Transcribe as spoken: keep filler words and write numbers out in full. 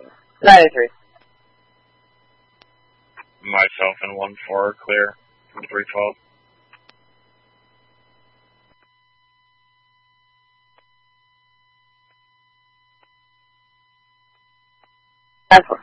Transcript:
ninety-three. Myself and one four are clear from three twelve. Ten four.